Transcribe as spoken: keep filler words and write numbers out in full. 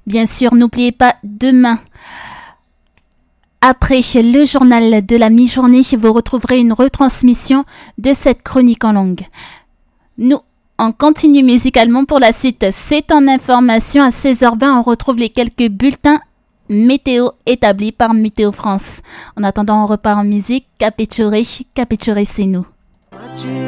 Bien sûr, n'oubliez pas, demain, après le journal de la mi-journée, vous retrouverez une retransmission de cette chronique en langue. Nous, on continue musicalement pour la suite. C'est en information à seize heures vingt. On retrouve les quelques bulletins météo établis par Météo France. En attendant, on repart en musique. Capéchoré, Capéchoré, c'est nous.